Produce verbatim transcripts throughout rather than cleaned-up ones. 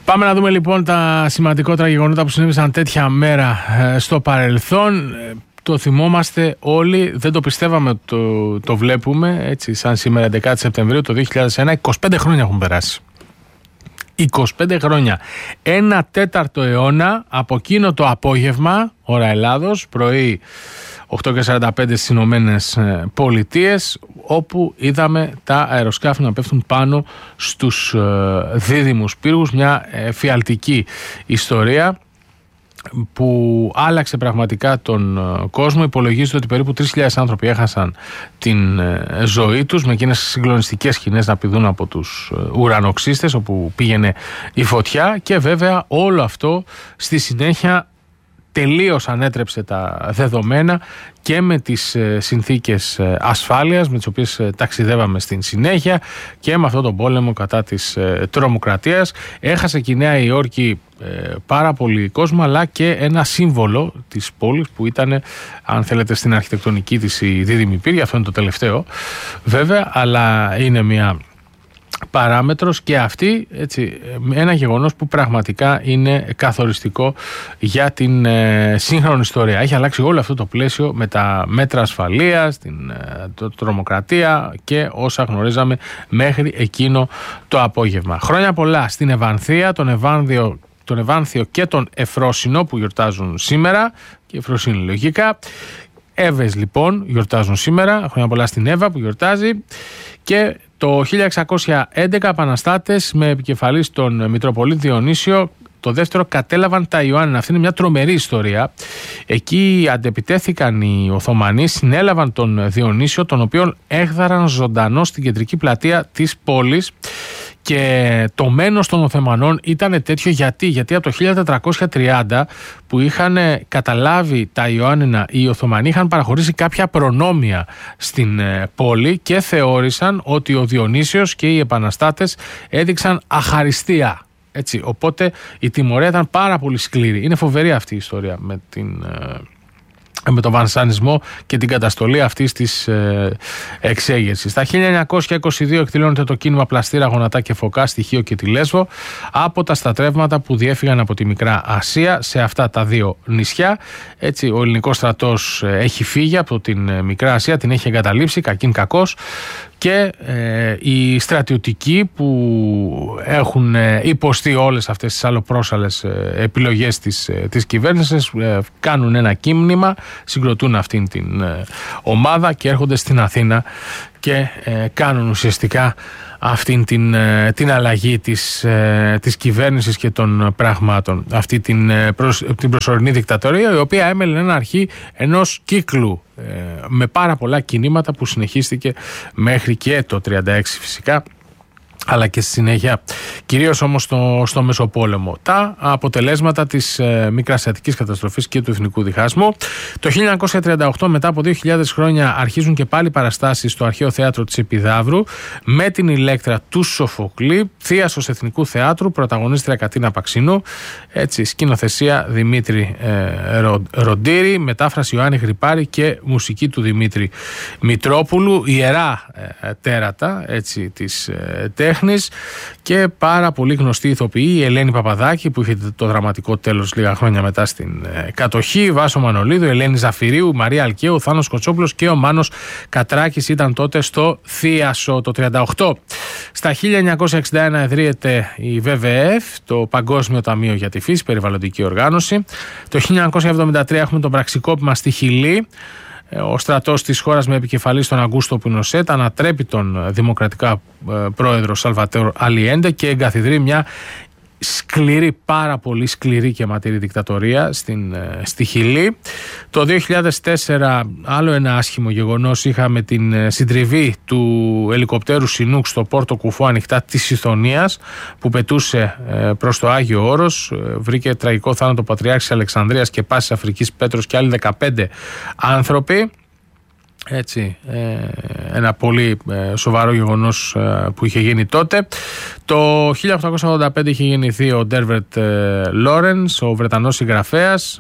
Πάμε να δούμε λοιπόν τα σημαντικότερα γεγονότα που συνέβησαν τέτοια μέρα ε, στο παρελθόν. Ε, το θυμόμαστε όλοι, δεν το πιστεύαμε, το, το βλέπουμε έτσι σαν σήμερα έντεκα Σεπτεμβρίου το δύο χιλιάδες ένα, είκοσι πέντε χρόνια έχουν περάσει. είκοσι πέντε χρόνια. Ένα τέταρτο αιώνα από εκείνο το απόγευμα, ώρα Ελλάδος, πρωί οκτώ και σαράντα πέντε στις Ηνωμένες Πολιτείες, όπου είδαμε τα αεροσκάφη να πέφτουν πάνω στους δίδυμους πύργους. Μια φιαλτική ιστορία που άλλαξε πραγματικά τον κόσμο. Υπολογίζεται ότι περίπου τρεις χιλιάδες άνθρωποι έχασαν την ζωή τους, με εκείνες συγκλονιστικές σκηνές να πηδούν από τους ουρανοξύστες όπου πήγαινε η φωτιά, και βέβαια όλο αυτό στη συνέχεια τελείως ανέτρεψε τα δεδομένα και με τις συνθήκες ασφάλειας με τις οποίες ταξιδεύαμε στην συνέχεια και με αυτόν τον πόλεμο κατά της τρομοκρατίας. Έχασε και η Νέα Υόρκη πάρα πολύ κόσμο, αλλά και ένα σύμβολο της πόλης που ήταν, αν θέλετε, στην αρχιτεκτονική της η δίδυμη πύργη. Αυτό είναι το τελευταίο βέβαια, αλλά είναι μια παράμετρος και αυτή, έτσι, ένα γεγονός που πραγματικά είναι καθοριστικό για την ε, σύγχρονη ιστορία. Έχει αλλάξει όλο αυτό το πλαίσιο με τα μέτρα ασφαλείας, την ε, το, τρομοκρατία και όσα γνωρίζαμε μέχρι εκείνο το απόγευμα. Χρόνια πολλά στην Ευανθία, τον Ευάνθιο, τον Ευάνθιο και τον Εφρόσινο που γιορτάζουν σήμερα, και η Εφρόσινη λογικά. Εύες λοιπόν γιορτάζουν σήμερα, χρόνια πολλά στην Εύα που γιορτάζει. Και το χίλια εξακόσια έντεκα επαναστάτες με επικεφαλής τον Μητροπολίτη Διονύσιο το δεύτερο κατέλαβαν τα Ιωάννινα. Αυτή είναι μια τρομερή ιστορία. Εκεί αντεπιτέθηκαν οι Οθωμανοί, συνέλαβαν τον Διονύσιο, τον οποίον έχδαραν ζωντανό στην κεντρική πλατεία της πόλης. Και το μένος των Οθωμανών ήταν τέτοιο γιατί, γιατί από το χίλια τετρακόσια τριάντα που είχαν καταλάβει τα Ιωάννινα, οι Οθωμανοί είχαν παραχωρήσει κάποια προνόμια στην πόλη και θεώρησαν ότι ο Διονύσιος και οι επαναστάτες έδειξαν αχαριστία. Έτσι, οπότε η τιμωρία ήταν πάρα πολύ σκληρή. Είναι φοβερή αυτή η ιστορία με την... με τον βασανισμό και την καταστολή αυτής της ε, εξέγερσης. Τα χίλια εννιακόσια είκοσι δύο εκδηλώνεται το κίνημα Πλαστήρα, Γονατά και Φωκά στη Χίο και τη Λέσβο από τα στρατεύματα που διέφυγαν από τη Μικρά Ασία σε αυτά τα δύο νησιά. Έτσι, ο ελληνικός στρατός έχει φύγει από την Μικρά Ασία, την έχει εγκαταλείψει κακήν κακώς, και ε, οι στρατιωτικοί που έχουν ε, υποστεί όλες αυτές τις αλλοπρόσαλες ε, επιλογές της, ε, της κυβέρνησης ε, κάνουν ένα κίνημα, συγκροτούν αυτήν την ε, ομάδα και έρχονται στην Αθήνα και ε, κάνουν ουσιαστικά αυτήν την, ε, την αλλαγή της, ε, της κυβέρνησης και των πραγμάτων. Αυτή την, ε, προς, την προσωρινή δικτατορία, η οποία έμελε ένα αρχή ενός κύκλου ε, με πάρα πολλά κινήματα που συνεχίστηκε μέχρι και το τριάντα έξι φυσικά, αλλά και στη συνέχεια, κυρίως όμως στο, στο Μεσοπόλεμο. Τα αποτελέσματα της ε, Μικρασιατικής καταστροφής και του εθνικού διχάσμου. Το χίλια εννιακόσια τριάντα οκτώ, μετά από δύο χιλιάδες χρόνια, αρχίζουν και πάλι παραστάσεις στο Αρχαίο Θέατρο της Επιδαύρου με την Ηλέκτρα του Σοφοκλή, θίασος Εθνικού Θεάτρου, πρωταγωνίστρια Κατίνα Παξινού, έτσι, σκηνοθεσία Δημήτρη ε, Ρο, Ροντήρη, μετάφραση Ιωάννη Γρυπάρη και μουσική του Δημήτρη Μητρόπουλου, ιερά ε, τέρατα, έτσι, της ε, τέχνης, και πάρα πολύ γνωστή ηθοποιή, η Ελένη Παπαδάκη που είχε το δραματικό τέλος λίγα χρόνια μετά στην ε, κατοχή, Βάσο Μανολίδου, Ελένη Ζαφυρίου, Μαρία Αλκαίου, Θάνος Κοτσόπουλος και ο Μάνος Κατράκης ήταν τότε στο θίασο το τριάντα οκτώ. Στα χίλια εννιακόσια εξήντα ένα εδρύεται η ντάμπλιου ντάμπλιου εφ, το Παγκόσμιο Ταμείο για τη Φύση, περιβαλλοντική οργάνωση. Το χίλια εννιακόσια εβδομήντα τρία έχουμε τον πραξικόπημα στη Χιλή. Ο στρατός της χώρας με επικεφαλής τον Αγκούστο Πινοσέτ ανατρέπει τον δημοκρατικά πρόεδρο Σαλβατόρ Αλιέντε και εγκαθιδρεί μια σκληρή, πάρα πολύ σκληρή και ματήρη δικτατορία στην, στη Χιλή. Το δύο χιλιάδες τέσσερα, άλλο ένα άσχημο γεγονός, είχαμε την συντριβή του ελικοπτέρου Σινούκ στο Πόρτο Κουφού ανοιχτά της Ιθωνίας που πετούσε προς το Άγιο Όρος. Βρήκε τραγικό θάνατο ο Πατριάρχης Αλεξανδρίας και Πάσης Αφρικής Πέτρος και άλλοι δεκαπέντε άνθρωποι. Έτσι, ένα πολύ σοβαρό γεγονός που είχε γίνει τότε. Το χίλια οκτακόσια ογδόντα πέντε είχε γεννηθεί ο Ντέρβερτ Λόρενς, ο Βρετανός συγγραφέας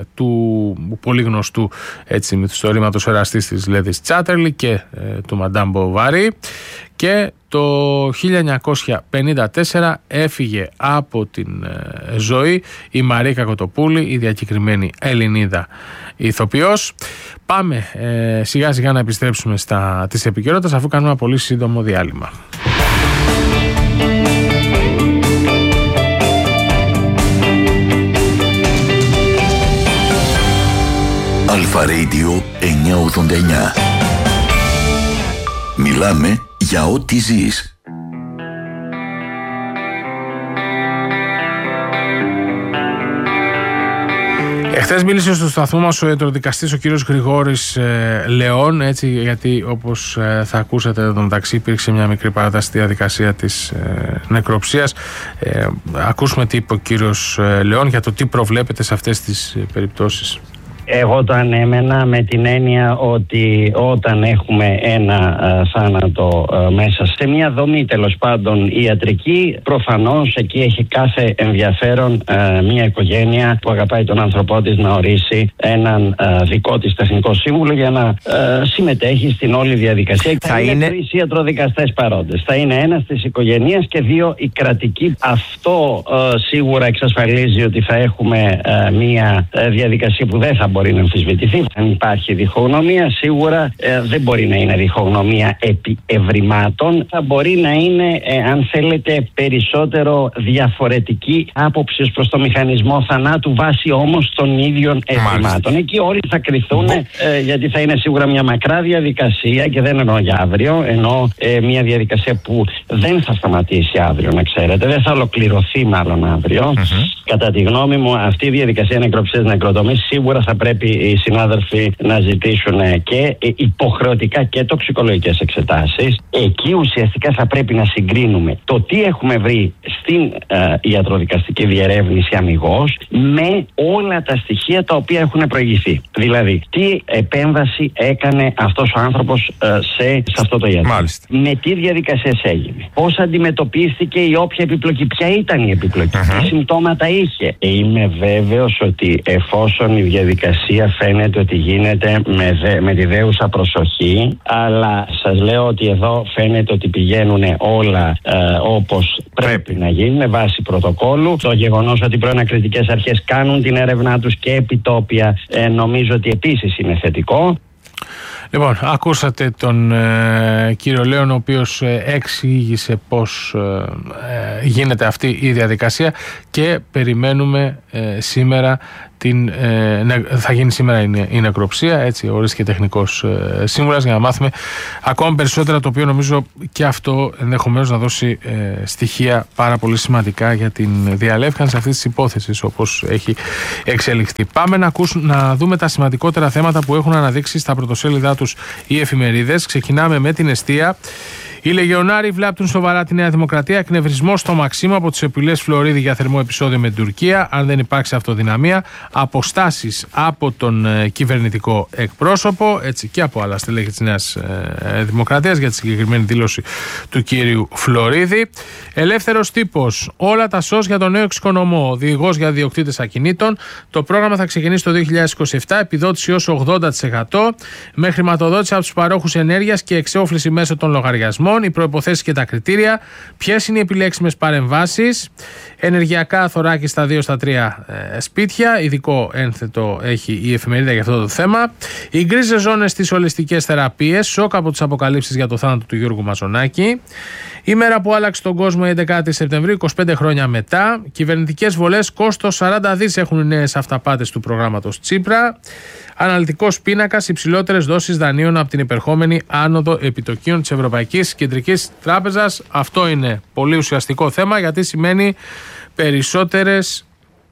του πολύ γνωστού, έτσι, μυθιστορήματος Εραστής της Λέδης Τσάτερλι και του Μαντάμ Μποβάρι. και το χίλια εννιακόσια πενήντα τέσσερα έφυγε από την ζωή η Μαρίκα Κοτοπούλη, η διακεκριμένη Ελληνίδα ηθοποιός. Πάμε ε, σιγά σιγά να επιστρέψουμε στα της επικαιρότητας, αφού κάνουμε ένα πολύ σύντομο διάλειμμα. Αλφα Radio εννιακόσια ογδόντα εννιά. Μιλάμε για ό,τι ζεις. Εχθές μίλησε στο σταθμό μας ο ιατροδικαστής ο κύριος Γρηγόρης ε, Λεόν, έτσι, γιατί όπως ε, θα ακούσατε εδώ μεταξύ υπήρξε μια μικρή παράταση στη διαδικασία της ε, νεκροψίας. Ε, ακούσουμε τι είπε ο κύριος ε, Λεόν για το τι προβλέπεται σε αυτές τις ε, περιπτώσεις. Εγώ το ανέμενα με την έννοια ότι όταν έχουμε ένα α, θάνατο α, μέσα σε μια δομή τέλος πάντων ιατρική, προφανώς εκεί έχει κάθε ενδιαφέρον α, μια οικογένεια που αγαπάει τον άνθρωπό της να ορίσει έναν α, δικό της τεχνικό σύμβουλο για να α, συμμετέχει στην όλη διαδικασία. Θα, θα είναι τρεις ιατροδικαστές παρόντες. Θα είναι ένας της οικογένειας και δύο οι κρατικοί. Αυτό α, σίγουρα εξασφαλίζει ότι θα έχουμε α, μια α, διαδικασία που δεν θα μπορεί να αμφισβητηθεί. Αν υπάρχει διχογνωμία, σίγουρα ε, δεν μπορεί να είναι διχογνωμία επί ευρημάτων. Θα μπορεί να είναι, ε, αν θέλετε, περισσότερο διαφορετική άποψη προς το μηχανισμό θανάτου βάσει όμως των ίδιων ευρημάτων. Εκεί όλοι θα κρυθούν, ε, γιατί θα είναι σίγουρα μια μακρά διαδικασία και δεν εννοώ για αύριο, εννοώ ε, μια διαδικασία που δεν θα σταματήσει αύριο, να ξέρετε. Δεν θα ολοκληρωθεί μάλλον αύριο. Mm-hmm. Κατά τη γνώμη μου, αυτή η διαδικασία νεκροψίας νεκροτομής σίγουρα θα πρέπει οι συνάδελφοι να ζητήσουν και υποχρεωτικά και τοξικολογικές εξετάσεις. Εκεί ουσιαστικά θα πρέπει να συγκρίνουμε το τι έχουμε βρει στην ε, ιατροδικαστική διερεύνηση αμιγώς με όλα τα στοιχεία τα οποία έχουν προηγηθεί. Δηλαδή, τι επέμβαση έκανε αυτός ο άνθρωπος ε, σε, σε αυτό το ιατρό. Μάλιστα. Με τι διαδικασίες έγινε. Πώς αντιμετωπίστηκε η όποια επιπλοκή. Ποια ήταν η επιπλοκή. Uh-huh. Τι συμπτώματα είχε. Είμαι βέβαιος ότι εφόσον η διαδικασία φαίνεται ότι γίνεται με, δε, με τη δέουσα προσοχή, αλλά σας λέω ότι εδώ φαίνεται ότι πηγαίνουν όλα ε, όπως πρέπει. πρέπει να γίνει με βάση πρωτοκόλλου. Το γεγονός ότι οι πρώην ακριτικές αρχές κάνουν την έρευνά τους και επιτόπια ε, νομίζω ότι επίσης είναι θετικό. Λοιπόν, ακούσατε τον ε, κύριο Λέον, ο οποίος ε, εξήγησε πώς ε, γίνεται αυτή η διαδικασία και περιμένουμε ε, σήμερα την, ε, νε, θα γίνει σήμερα η, η νεκροψία, έτσι ορίστηκε τεχνικός ε, σύμβουλας, για να μάθουμε ακόμα περισσότερα, το οποίο νομίζω και αυτό ενδεχομένως να δώσει ε, στοιχεία πάρα πολύ σημαντικά για την διαλεύκανση αυτής της υπόθεσης όπως έχει εξελιχθεί. Πάμε να, ακούσουν, να δούμε τα σημαντικότερα θέματα που έχουν αναδείξει στα πρωτοσέλιδά τους οι εφημερίδες. Ξεκινάμε με την εστία. Οι Λεγεωνάροι βλάπτουν σοβαρά τη Νέα Δημοκρατία. Εκνευρισμό στο Μαξίμου από τις επιλές Φλωρίδη για θερμό επεισόδιο με την Τουρκία, αν δεν υπάρξει αυτοδυναμία. Αποστάσεις από τον ε, κυβερνητικό εκπρόσωπο, έτσι και από άλλα στελέχη της Νέας ε, Δημοκρατίας για τη συγκεκριμένη δήλωση του κύριου Φλωρίδη. Ελεύθερος τύπος. Όλα τα σως για τον νέο εξοικονομό. Οδηγός για διοκτήτες ακινήτων. Το πρόγραμμα θα ξεκινήσει το δύο χιλιάδες είκοσι επτά. Επιδότηση ως ογδόντα τοις εκατό. Με χρηματοδότηση από τους παρόχους ενέργειας και εξόφληση μέσω των λογαριασμών. Οι προϋποθέσεις και τα κριτήρια, ποιες είναι οι επιλέξιμες παρεμβάσεις, ενεργειακά θωράκι στα δύο στα τρία ε, σπίτια, ειδικό ένθετο έχει η εφημερίδα για αυτό το θέμα. Οι γκρίζες ζώνες στις ολιστικές θεραπείες, σοκ από τις αποκαλύψεις για το θάνατο του Γιώργου Μαζονάκη. Η μέρα που άλλαξε τον κόσμο, η έντεκα Σεπτεμβρίου, είκοσι πέντε χρόνια μετά. Κυβερνητικές βολές, κόστος σαράντα δις έχουν οι νέες αυταπάτες του προγράμματος Τσίπρα. Αναλυτικός πίνακας, υψηλότερες δόσεις δανείων από την υπερχόμενη άνοδο επιτοκίων της Ευρωπαϊκής Κεντρικής Τράπεζας. Αυτό είναι πολύ ουσιαστικό θέμα, γιατί σημαίνει περισσότερες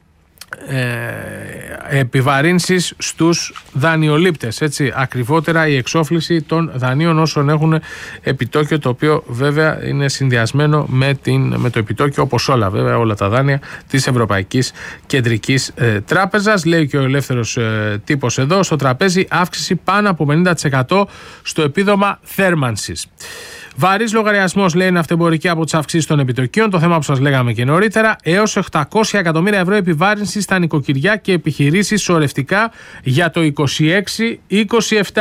Ε, επιβαρύνσεις στους δανειολήπτες, έτσι, ακριβότερα η εξόφληση των δανείων όσων έχουν επιτόκιο, το οποίο βέβαια είναι συνδυασμένο με, την, με το επιτόκιο, όπως όλα βέβαια όλα τα δάνεια της Ευρωπαϊκής Κεντρικής ε, Τράπεζας. Λέει και ο ελεύθερος ε, τύπος εδώ, στο τραπέζι αύξηση πάνω από πενήντα τοις εκατό στο επίδομα θέρμανσης. Βαρύς λογαριασμός, λέει, είναι αυτεμπορική από τις αυξήσεις των επιτοκίων. Το θέμα που σας λέγαμε και νωρίτερα. Έως οκτακόσια εκατομμύρια ευρώ επιβάρυνση στα νοικοκυριά και επιχειρήσεις σωρευτικά για το είκοσι έξι είκοσι επτά.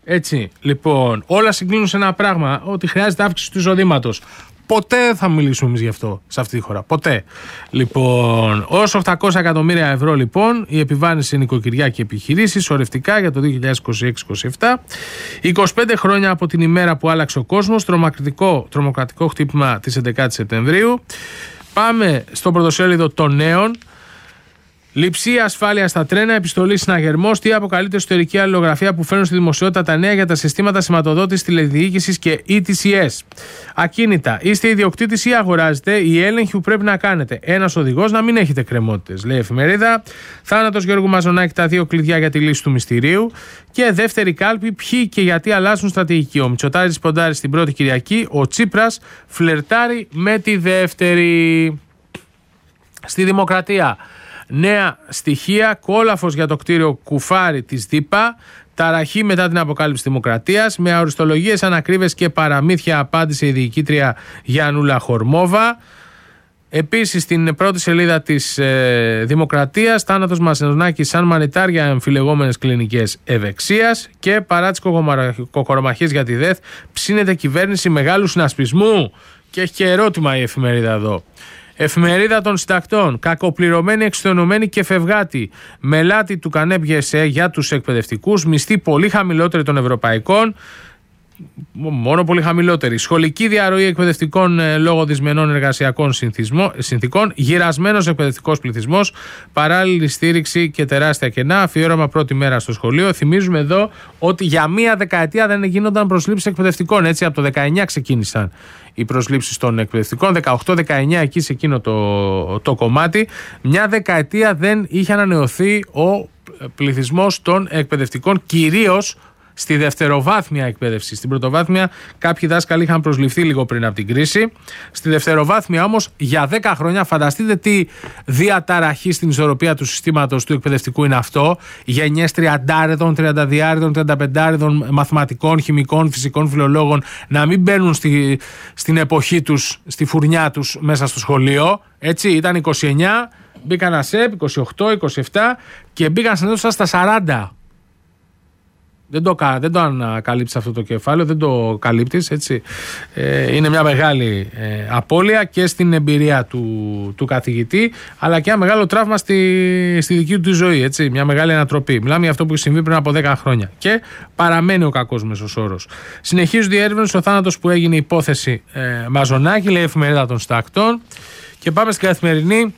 Έτσι, λοιπόν, όλα συγκλίνουν σε ένα πράγμα, ότι χρειάζεται αύξηση του εισοδήματος. Ποτέ δεν θα μιλήσουμε εμείς γι' αυτό σε αυτή τη χώρα. Ποτέ. Λοιπόν, ως οκτακόσια εκατομμύρια ευρώ, λοιπόν, η επιβάρυνση σε νοικοκυριά και επιχειρήσεις σωρευτικά για το δύο χιλιάδες είκοσι έξι είκοσι επτά. είκοσι πέντε χρόνια από την ημέρα που άλλαξε ο κόσμος. Τρομοκρατικό, τρομοκρατικό χτύπημα της έντεκατης Σεπτεμβρίου. Πάμε στο πρωτοσέλιδο των νέων. Λειψία ασφάλεια στα τρένα, επιστολή συναγερμός. Τι αποκαλείται εσωτερική αλληλογραφία που φέρνουν στη δημοσιότητα τα νέα για τα συστήματα σηματοδότησης τηλεδιοίκησης και ι τι σι ες. Ακίνητα. Είστε ιδιοκτήτης ή αγοράζετε, οι έλεγχοι που πρέπει να κάνετε. Ένας οδηγός να μην έχετε κρεμότητες, λέει η εφημερίδα. Θάνατος Γιώργου Μαζονάκη, τα δύο κλειδιά για τη λύση του μυστηρίου. Και δεύτερη κάλπη, ποιοι και γιατί αλλάζουν στρατηγική. Ο Μητσοτάρης ποντάρει στην πρώτη Κυριακή, ο Τσίπρας φλερτάρει με τη δεύτερη. Στη Δημοκρατία. Νέα στοιχεία, κόλαφος για το κτίριο Κουφάρι της ΔΥΠΑ, ταραχή μετά την αποκάλυψη Δημοκρατίας, με αοριστολογίες, ανακρίβες και παραμύθια απάντησε η διοικήτρια Γιαννούλα Χορμόβα. Επίσης στην πρώτη σελίδα της ε, Δημοκρατίας, θάνατος Μαζονάκη σαν μανιτάρ για εμφυλεγόμενες κλινικές ευεξίας και παρά τις κοκορομαχίες για τη ΔΕΘ, ψήνεται κυβέρνηση μεγάλου συνασπισμού. Και έχει και ερώτημα η εφημερίδα εδώ. Εφημερίδα των συντακτών. Κακοπληρωμένη, εξουθενωμένη και φευγάτη. Μελάτη του Κανέμπιεσέ για τους εκπαιδευτικούς. Μισθή πολύ χαμηλότερη των ευρωπαϊκών. Μόνο πολύ χαμηλότερη. Σχολική διαρροή εκπαιδευτικών ε, λόγω δυσμενών εργασιακών συνθήκων. Γυρασμένος εκπαιδευτικός πληθυσμός. Παράλληλη στήριξη και τεράστια κενά. Αφιέρωμα πρώτη μέρα στο σχολείο. Θυμίζουμε εδώ ότι για μία δεκαετία δεν γίνονταν προσλήψεις εκπαιδευτικών. Έτσι, από το δεκαεννιά ξεκίνησαν οι προσλήψεις των εκπαιδευτικών. δεκαοκτώ δεκαεννιά εκεί σε εκείνο το, το κομμάτι. Μια δεκαετία δεν είχε ανανεωθεί ο πληθυσμός των εκπαιδευτικών, κυρίως στη δευτεροβάθμια εκπαίδευση. Στην πρωτοβάθμια κάποιοι δάσκαλοι είχαν προσληφθεί λίγο πριν από την κρίση. Στη δευτεροβάθμια όμως για δέκα χρόνια, φανταστείτε τι διαταραχή στην ισορροπία του συστήματος του εκπαιδευτικού είναι αυτό. Γενιές τριαντάριδων, τριανταδιάριδων, τριανταπεντάριδων μαθηματικών, χημικών, φυσικών, φιλολόγων να μην μπαίνουν στη, στην εποχή τους, στη φουρνιά τους μέσα στο σχολείο. Έτσι, ήταν είκοσι εννιά, μπήκαν ΑΣΕΠ, είκοσι οκτώ, είκοσι επτά και μπήκαν συνήθως στα σαράντα. Δεν το, δεν το ανακαλύψεις αυτό το κεφάλαιο, δεν το καλύπτεις, έτσι. Ε, είναι μια μεγάλη ε, απώλεια και στην εμπειρία του, του καθηγητή, αλλά και ένα μεγάλο τραύμα στη, στη δική του τη ζωή, έτσι. Μια μεγάλη ανατροπή. Μιλάμε για αυτό που συμβεί πριν από δέκα χρόνια. Και παραμένει ο κακός μέσος όρος. Συνεχίζονται οι έρευνες στο θάνατος που έγινε υπόθεση ε, Μαζονάκη, λέει η εφημερίδα των συντακτών. Και πάμε στην Καθημερινή.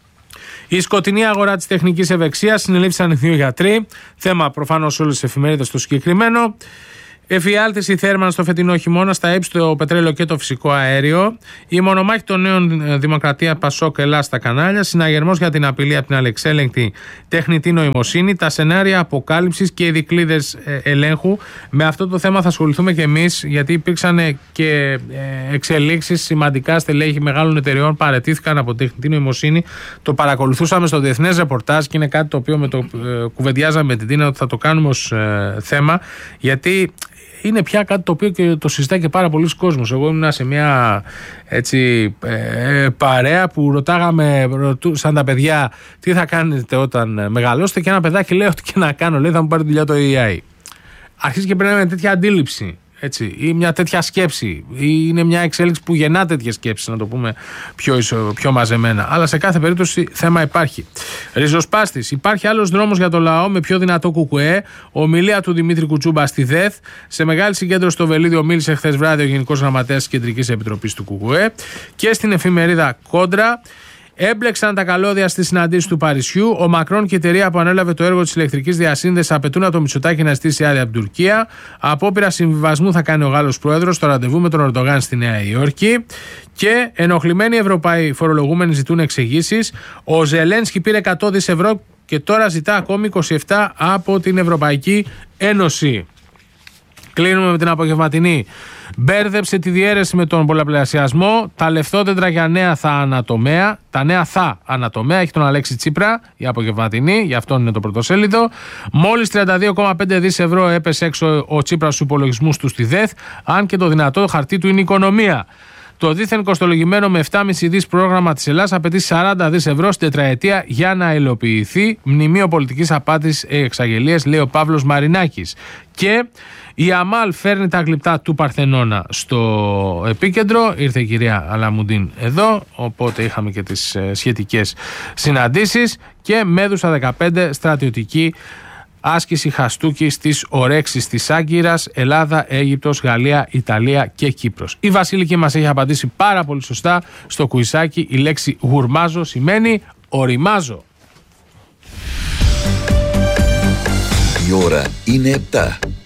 Η σκοτεινή αγορά της τεχνικής ευεξίας, συνελήφθησαν οι δύο γιατροί. Θέμα προφανώς όλες τις εφημερίδες το συγκεκριμένο. Εφιάλτηση θέρμανση στο φετινό χειμώνα, στα ύψη το πετρέλαιο και το φυσικό αέριο. Η μονομάχη των νέων Δημοκρατία Πασόκ Ελλάς στα κανάλια. Συναγερμός για την απειλή από την αλεξέλεγκτη τεχνητή νοημοσύνη. Τα σενάρια αποκάλυψης και οι δικλείδες ελέγχου. Με αυτό το θέμα θα ασχοληθούμε και εμείς, γιατί υπήρξαν και εξελίξεις σημαντικά. Στελέχη μεγάλων εταιριών παραιτήθηκαν από τεχνητή νοημοσύνη. Το παρακολουθούσαμε στο διεθνές ρεπορτάζ και είναι κάτι το οποίο με το κουβεντιάζαμε με την Τίνα ότι θα το κάνουμε ως θέμα, γιατί είναι πια κάτι το οποίο και το συζητάει και πάρα πολλοί κόσμος. Εγώ ήμουν σε μια έτσι, ε, παρέα που ρωτάγαμε, ρωτούσαν τα παιδιά τι θα κάνετε όταν μεγαλώσετε, και ένα παιδάκι λέει ότι και να κάνω, λέει θα μου πάρει δουλειά το έι άι. Αρχίζει και πρέπει να είναι τέτοια αντίληψη. Έτσι, ή μια τέτοια σκέψη, ή είναι μια εξέλιξη που γεννά τέτοιες σκέψεις, να το πούμε πιο, πιο μαζεμένα. Αλλά σε κάθε περίπτωση θέμα υπάρχει. Ριζοσπάστης. Υπάρχει άλλος δρόμος για το λαό με πιο δυνατό κουκουέ. Ομιλία του Δημήτρη Κουτσούμπα στη ΔΕΘ. Σε μεγάλη συγκέντρωση στο Βελίδιο μίλησε χθες βράδυ ο Γενικός Γραμματέας της Κεντρικής Επιτροπής του κουκουέ. Και στην εφημερίδα Κόντρα. Έμπλεξαν τα καλώδια στη συναντήση του Παρισιού. Ο Μακρόν και η εταιρεία που ανέλαβε το έργο της ηλεκτρικής διασύνδεσης απαιτούν από το Μητσοτάκη να ζητήσει άδεια από την Τουρκία. Απόπειρα συμβιβασμού θα κάνει ο Γάλλος πρόεδρος στο ραντεβού με τον Ερντογάν στη Νέα Υόρκη. Και ενοχλημένοι Ευρωπαίοι φορολογούμενοι ζητούν εξηγήσεις. Ο Ζελένσκι πήρε εκατό δισεκατομμύρια ευρώ και τώρα ζητά ακόμη είκοσι επτά από την Ευρωπαϊκή Ένωση. Κλείνουμε με την απογευματινή. Μπέρδεψε τη διαίρεση με τον πολλαπλασιασμό. Τα λεφτόδεντρα για νέα θα ανατομέα. Τα νέα θα ανατομέα. Έχει τον Αλέξη Τσίπρα, η απογευματινή, γι' αυτό είναι το πρωτοσέλιδο. Μόλις τριάντα δύο κόμμα πέντε δισεκατομμύρια ευρώ έπεσε έξω ο Τσίπρας στους υπολογισμούς του στη ΔΕΘ. Αν και το δυνατό χαρτί του είναι η οικονομία. Το δίθεν κοστολογημένο με επτά κόμμα πέντε δις πρόγραμμα της Ελλάδας απαιτεί σαράντα δις ευρώ στην τετραετία για να υλοποιηθεί. Μνημείο πολιτικής απάτης εξαγγελίες, λέει ο Παύλος Μαρινάκης. Και η ΑΜΑΛ φέρνει τα γλυπτά του Παρθενώνα στο επίκεντρο. Ήρθε η κυρία Αλαμουντίν εδώ, οπότε είχαμε και τις σχετικές συναντήσεις. Και Μέδουσα δεκαπέντε, στρατιωτική άσκηση χαστούκι στις ορέξεις της Άγκυρας, Ελλάδα, Αίγυπτος, Γαλλία, Ιταλία και Κύπρος. Η Βασίλικη μας έχει απαντήσει πάρα πολύ σωστά στο κουισάκι. Η λέξη γουρμάζω σημαίνει οριμάζω. Η ώρα είναι επτά.